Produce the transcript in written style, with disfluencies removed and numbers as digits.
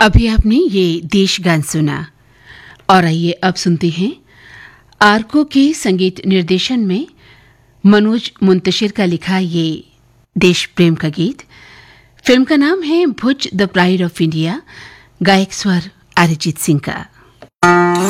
अभी आपने ये देश गान सुना और आइए अब सुनते हैं आर्को के संगीत निर्देशन में मनोज मुंतशिर का लिखा ये देश प्रेम का गीत। फिल्म का नाम है भुज द प्राइड ऑफ इंडिया, गायक स्वर अरिजीत सिंह का।